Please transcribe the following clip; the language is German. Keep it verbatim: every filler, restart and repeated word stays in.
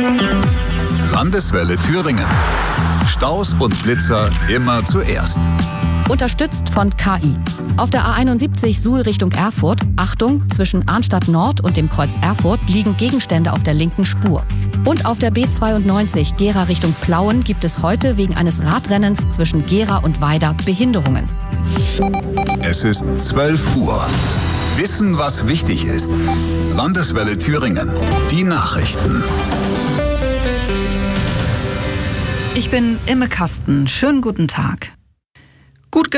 Landeswelle Thüringen. Staus und Blitzer immer zuerst. Unterstützt von K I. Auf der A einundsiebzig Suhl Richtung Erfurt, Achtung, zwischen Arnstadt Nord und dem Kreuz Erfurt liegen Gegenstände auf der linken Spur. Und auf der B zweiundneunzig Gera Richtung Plauen gibt es heute wegen eines Radrennens zwischen Gera und Weida Behinderungen. Es ist zwölf Uhr. Wissen, was wichtig ist. Landeswelle Thüringen. Die Nachrichten. Ich bin Imme Kasten. Schönen guten Tag.